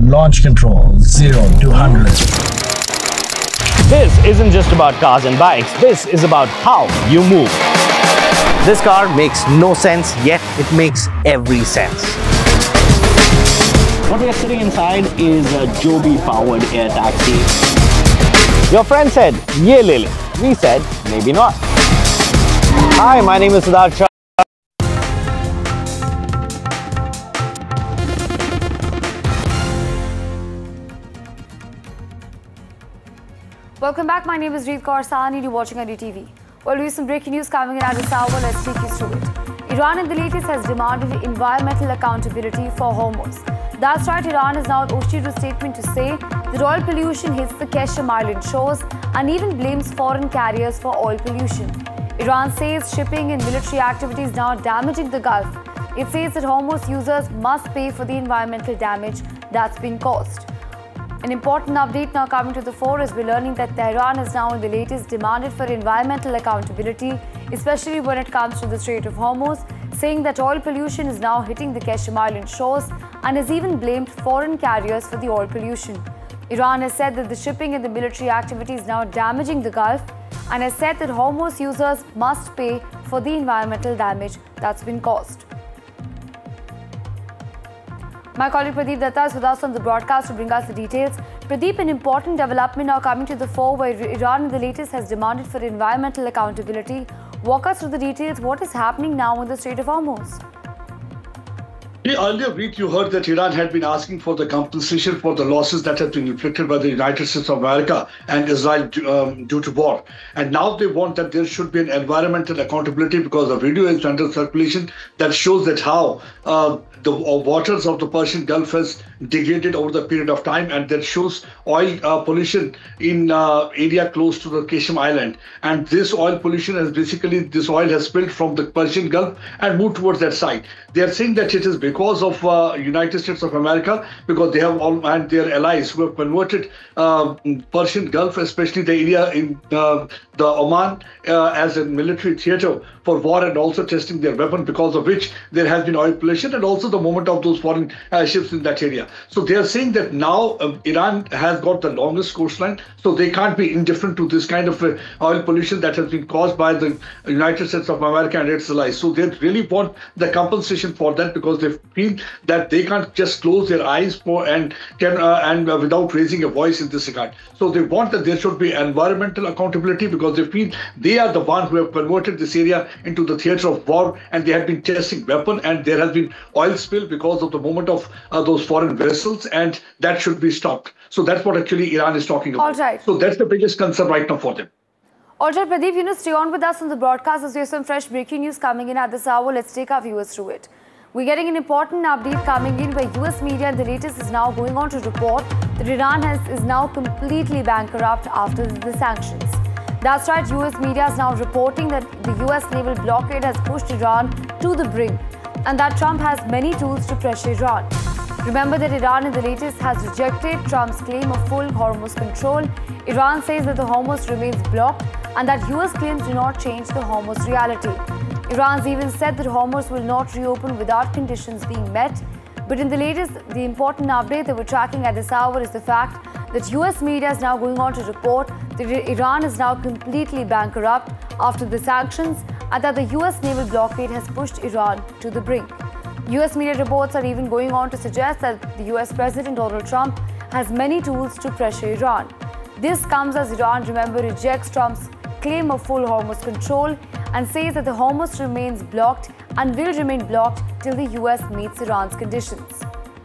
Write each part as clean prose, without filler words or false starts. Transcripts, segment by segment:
Launch control 0 to 100. This isn't just about cars and bikes, this is about how you move. This car makes no sense, yet it makes every sense. What we are sitting inside is a Joby-powered air taxi. Your friend said, "Ye le le." We said, maybe not. Hi, my name is Siddharth Shah. Welcome back. My name is Reet Kaur Sahni. You're watching IDTV. Well, recent breaking news coming in at this hour. Let's take you through it. Iran in the latest has demanded environmental accountability for Hormuz. That's right, Iran has now issued a statement to say that oil pollution hits the Qashm Island shores and even blames foreign carriers for oil pollution. Iran says shipping and military activities now damaging the Gulf. It says that Hormuz users must pay for the environmental damage that's been caused. An important update now coming to the fore as we're learning that Tehran has now in the latest demanded for environmental accountability, especially when it comes to the Strait of Hormuz, saying that oil pollution is now hitting the Qashm Island shores and has even blamed foreign carriers for the oil pollution. Iran has said that the shipping and the military activity is now damaging the Gulf and has said that Hormuz users must pay for the environmental damage that's been caused. My colleague Pradeep Datta is with us on the broadcast to bring us the details. Pradeep, an important development now coming to the fore where Iran in the latest has demanded for environmental accountability. Walk us through the details. What is happening now in the Strait of Hormuz? Earlier week, you heard that Iran had been asking for the compensation for the losses that have been inflicted by the United States of America and Israel due to war. And now they want that there should be an environmental accountability because a video is under circulation that shows that how the waters of the Persian Gulf has degraded over the period of time, and that shows oil pollution in area close to the Qashm Island. And this oil pollution has this oil has spilled from the Persian Gulf and moved towards that side. They are saying that it is because of United States of America, because they have all and their allies who have converted Persian Gulf, especially the area in the Oman, as a military theater for war and also testing their weapon, because of which there has been oil pollution and also the movement of those foreign ships in that area. So they are saying that now Iran has got the longest coastline, so they can't be indifferent to this kind of oil pollution that has been caused by the United States of America and its allies. So they really want the compensation for that because they feel that they can't just close their eyes for and without raising a voice in this regard. So they want that there should be environmental accountability because they feel they are the one who have converted this area into the theater of war, and they have been testing weapon, and there has been oil spill because of the movement of those foreign vessels, and that should be stopped. So that's what actually Iran is talking about. All right. So that's the biggest concern right now for them. All right, Pradeep, stay on with us on the broadcast as we have some fresh breaking news coming in at this hour. Let's take our viewers through it. We're getting an important update coming in where US media in the latest is now going on to report that Iran is now completely bankrupt after the sanctions. That's right, US media is now reporting that the US naval blockade has pushed Iran to the brink and that Trump has many tools to pressure Iran. Remember that Iran in the latest has rejected Trump's claim of full Hormuz control. Iran says that the Hormuz remains blocked and that US claims do not change the Hormuz reality. Iran's even said that Hormuz will not reopen without conditions being met. But in the latest, the important update that we're tracking at this hour is the fact that US media is now going on to report that Iran is now completely bankrupt after the sanctions and that the US naval blockade has pushed Iran to the brink. US media reports are even going on to suggest that the US President Donald Trump has many tools to pressure Iran. This comes as Iran, remember, rejects Trump's claim of full Hormuz control and says that the Hormuz remains blocked and will remain blocked till the US meets Iran's conditions.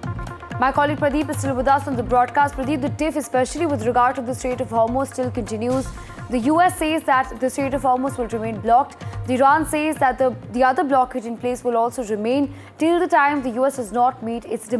My colleague Pradeep is still with us on the broadcast. Pradeep, the tiff, especially with regard to the Strait of Hormuz, still continues. The US says that the Strait of Hormuz will remain blocked. The Iran says that the other blockage in place will also remain till the time the US does not meet its demands.